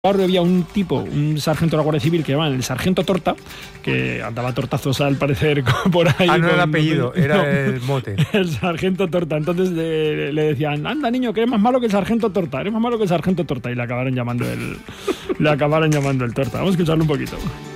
barrio había un tipo, un sargento de la Guardia Civil que llamaban el sargento Torta, que andaba a tortazos al parecer por ahí. No era el apellido, era el mote. El sargento Torta. Entonces le decían, anda niño, que eres más malo que el sargento Torta, eres más malo que el sargento Torta. Y le acabaron llamando el Torta. Vamos a escucharlo un poquito.